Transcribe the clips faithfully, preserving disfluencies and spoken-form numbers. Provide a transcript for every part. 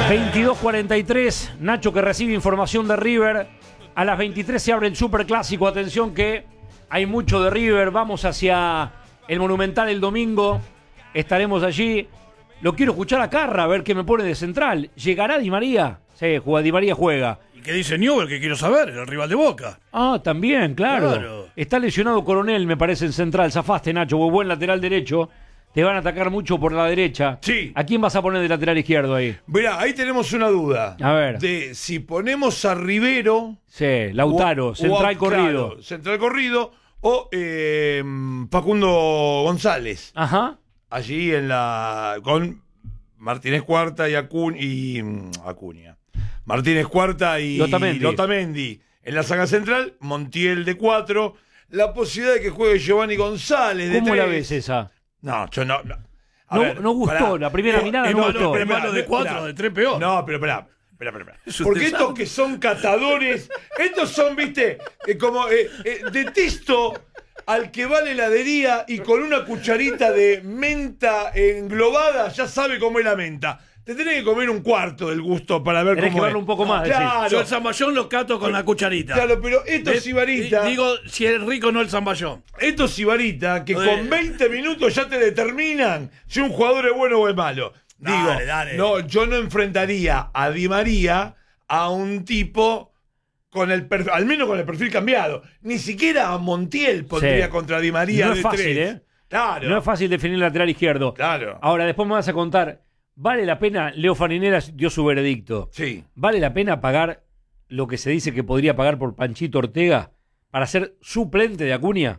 veintidós cuarenta y tres, Nacho que recibe información de River. A las veintitrés se abre el Superclásico. Atención que hay mucho de River. Vamos hacia el Monumental el domingo. Estaremos allí. Lo quiero escuchar a Carra, a ver qué me pone de central. ¿Llegará Di María? Sí, juega, Di María juega. ¿Y qué dice Newell? Que quiero saber, el rival de Boca. Ah, también, claro. Claro. Está lesionado Coronel, me parece, en central. Zafaste, Nacho, buen lateral derecho. Te van a atacar mucho por la derecha. Sí. ¿A quién vas a poner de lateral izquierdo ahí? Mirá, ahí tenemos una duda. A ver. De si ponemos a Rivero. Sí, Lautaro, o, central o a, corrido. Claro, central corrido. O eh, Facundo González. Ajá. Allí en la. Con Martínez Cuarta y, Acu, y Acuña. Martínez Cuarta y Lotamendi. Lotamendi. En la saga central, Montiel de cuatro. La posibilidad de que juegue Giovanni González de ¿Cómo tres. la ves esa? No, yo no. No, A No, ver, no gustó, pará. la primera Eh, mirada eh, no no, gustó. no, pero Hermano, pará, de cuatro, pará. de tres peor. No, pero pará. Espera, espera, espera. Es un Porque desastre. estos que son catadores, estos son, viste, eh, como eh, eh, detesto al que va a la heladería y con una cucharita de menta englobada ya sabe cómo es la menta. Te tenés que comer un cuarto del gusto para ver Tenés cómo que verlo es. un poco más, decís. Claro, Yo el zamballón lo cato con la cucharita. claro, pero estos ¿Ves? Sibarita, Di- Digo, si es rico no el zamballón. estos Sibarita que Eh. con veinte minutos ya te determinan si un jugador es bueno o es malo. Dale, Digo, dale. no, yo no enfrentaría a Di María a un tipo con el perfil, al menos con el perfil cambiado. Ni siquiera a Montiel pondría Sí. contra Di María No de es fácil, tres. ¿eh? Claro. No es fácil definir el lateral izquierdo. Claro. Ahora, después me vas a contar, ¿vale la pena? Leo Farinera dio su veredicto. Sí. ¿Vale la pena pagar lo que se dice que podría pagar por Panchito Ortega para ser suplente de Acuña?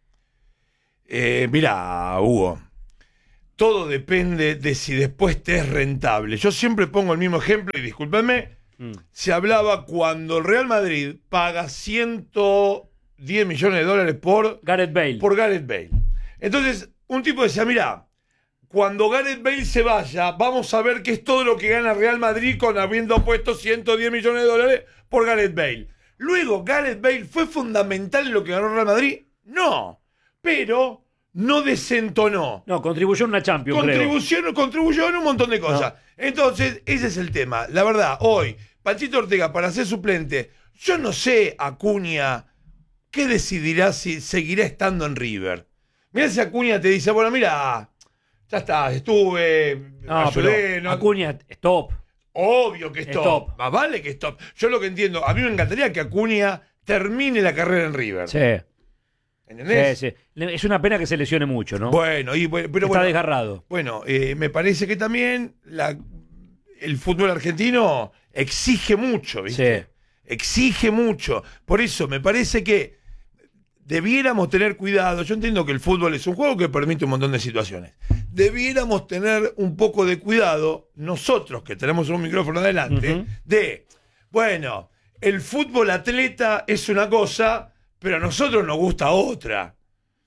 Eh, mira, Hugo, todo depende de si después te es rentable. Yo siempre pongo el mismo ejemplo y discúlpenme, Mm. se hablaba cuando el Real Madrid paga ciento diez millones de dólares por, Gareth Bale. por Gareth Bale. Entonces, un tipo decía, mira, cuando Gareth Bale se vaya, vamos a ver qué es todo lo que gana Real Madrid con habiendo puesto ciento diez millones de dólares por Gareth Bale. Luego, ¿Gareth Bale fue fundamental en lo que ganó Real Madrid? No, pero no desentonó. No, contribuyó en una Champions, creo. Contribución, contribuyó en un montón de cosas. Entonces, ese es el tema. La verdad, hoy, Panchito Ortega, para ser suplente, yo no sé, Acuña, qué decidirá si seguirá estando en River. Mirá si Acuña te dice, bueno, mira, ya está, estuve, No, ayudé, pero no- Acuña, stop. obvio que es Es top. top. Más vale que es top. Yo lo que entiendo, a mí me encantaría que Acuña termine la carrera en River. Sí, ¿Entendés? sí, sí. Le- Es una pena que se lesione mucho, ¿no? Bueno, y, bueno, pero Está bueno, desgarrado. Bueno, eh, me parece que también la, el fútbol argentino exige mucho, ¿viste? Sí. Exige mucho. Por eso me parece que debiéramos tener cuidado. Yo entiendo que el fútbol es un juego que permite un montón de situaciones. Debiéramos tener un poco de cuidado, nosotros que tenemos un micrófono adelante, Ujú. de, bueno, el fútbol atleta es una cosa, pero a nosotros nos gusta otra.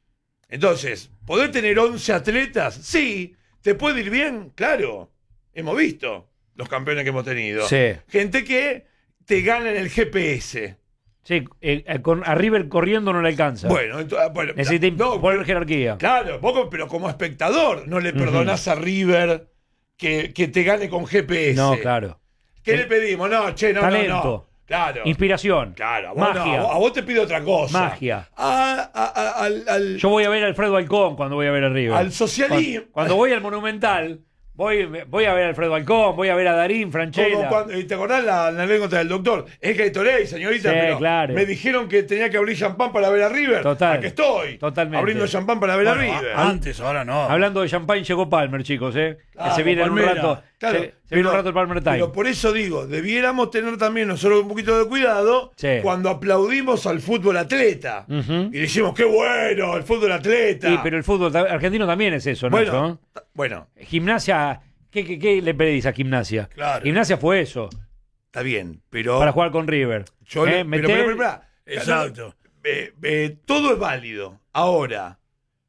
Entonces, ¿poder tener once atletas? Sí. ¿Te puede ir bien? Claro. Hemos visto los campeones que hemos tenido. Sí. Gente que te gana en el G P S. Sí, eh, eh, con, a River corriendo no le alcanza. Bueno, ento- bueno Necesita no, poner jerarquía. claro, vos, como- pero como espectador no le perdonás a River que, que te gane con G P S. No, claro. ¿Qué El- le pedimos? No, che, no, no, Talento. no. Claro. Inspiración. Claro, a vos, no, Magia. a vos- a vos te pido otra cosa. Magia. A- a- a- al, al- Yo voy a ver a Alfredo Halcón cuando voy a ver a River. Al socialismo. Cuando, cuando voy al Monumental, voy, voy a ver a Alfredo Halcón, voy a ver a Darín, como Franchella. cuando- ¿Te acordás la, la anécdota del doctor? Es que Gatorade, señorita, Sí, pero claro. me dijeron que tenía que abrir champán para ver a River. Total. Aquí estoy. Totalmente. Abriendo champán para ver Bueno, a River. a- antes, ahora no. Hablando de champagne, llegó Palmer, chicos, ¿eh? Claro, que se viene en un Palmera. rato. Claro, se, se viene un rato el Palmer Time. Pero por eso digo, debiéramos tener también nosotros un poquito de cuidado Sí. cuando aplaudimos al fútbol atleta. Ujú. Y decimos, qué bueno, el fútbol atleta. Sí, pero el fútbol ta- argentino también es eso, Nacho. bueno, ¿no? ta- bueno, Gimnasia, ¿qué, qué, qué le pedís a Gimnasia? Claro. Gimnasia fue eso, está bien, pero... para jugar con River. yo le- ¿Eh? pero, Meter- pero, pero, pero, Exacto. eh, eh, todo es válido. Ahora,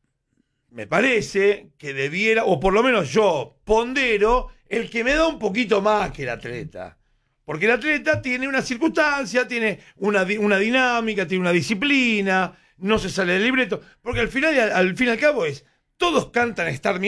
me parece que debiera, o por lo menos yo pondero, el que me da un poquito más que el atleta. Porque el atleta tiene una circunstancia, tiene una, di- una dinámica, tiene una disciplina, no se sale del libreto. Porque al final, al, al fin y al cabo es, todos cantan Start Me Up.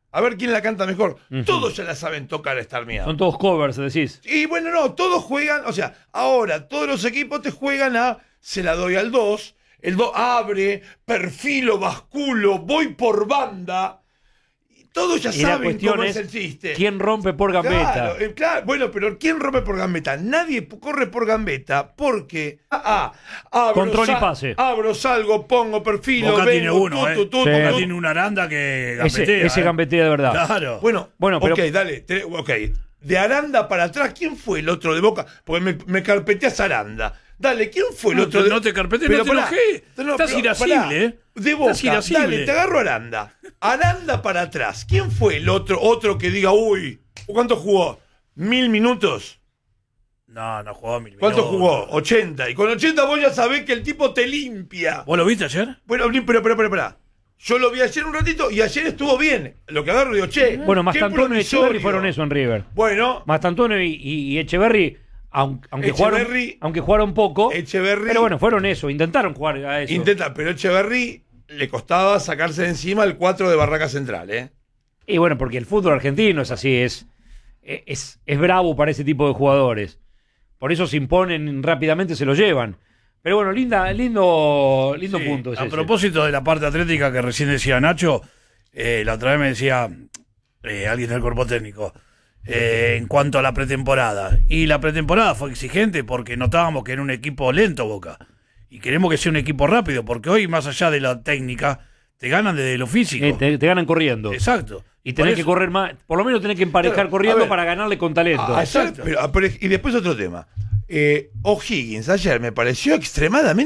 A ver quién la canta mejor. Uh-huh. Todos ya la saben tocar esta armía. Son todos covers, decís. Y bueno, no, todos juegan, o sea, ahora todos los equipos te juegan a, se la doy al dos, el dos abre, perfilo, basculo, voy por banda. Todos ya Y la saben cuestión cómo es es el chiste. ¿quién rompe por gambeta? Claro, eh, claro, bueno, pero ¿quién rompe por gambeta? Nadie p- corre por gambeta porque ah, ah, abro, Control y sal- pase. abro, salgo, pongo perfilo, Boca vengo, tiene uno, tu, eh. tu, tu, Sí. tu, Boca tu. tiene una Aranda que gambetea. Ese, ese eh. gambetea de verdad. Claro. Bueno, Bueno, pero- ok, dale, te- ok. De Aranda para atrás, ¿quién fue el otro de Boca? Porque me, me carpeteas Aranda. Dale, ¿quién fue el No, otro te- de no te carpetees, Pero no te pará, enojés. no, Estás pero irascible, pará. ¿eh? De Boca, Estás irascible. dale, te agarro Aranda. Aranda para atrás. ¿Quién fue el otro, otro que diga, uy, ¿cuánto jugó? ¿Mil minutos? No, no jugó mil ¿Cuánto minutos. jugó? ochenta. Y con ochenta vos ya sabés que el tipo te limpia. ¿Vos lo viste ayer? Bueno, pero, pero, pero, pero. Yo lo vi ayer un ratito y ayer estuvo bien. Lo que agarro digo, che. Bueno, qué Mastantuono y promisorio. Echeverry fueron eso en River. Bueno, Mastantuono y, y, y Echeverry, aunque, aunque, jugaron, Echeverry- aunque jugaron poco, Echeverry- pero bueno, fueron eso, intentaron jugar a eso. intenta, pero Echeverry le costaba sacarse de encima el cuatro de Barraca Central, ¿eh? Y bueno, porque el fútbol argentino es así, es, es, es bravo para ese tipo de jugadores. Por eso se imponen rápidamente, se lo llevan. Pero bueno, linda, lindo, lindo Sí, punto. Es a ese. propósito de la parte atlética que recién decía Nacho, eh, la otra vez me decía eh, alguien del cuerpo técnico, eh, en cuanto a la pretemporada. Y la pretemporada fue exigente porque notábamos que era un equipo lento, Boca. Y queremos que sea un equipo rápido, porque hoy, más allá de la técnica, te ganan desde lo físico. Eh, te, te ganan corriendo. Exacto. Y Por tenés que eso- correr más, por lo menos tenés que emparejar Claro, a corriendo ver. para ganarle con talento. Ah, exacto. Pero, pero- y después otro tema. Eh, O'Higgins ayer me pareció extremadamente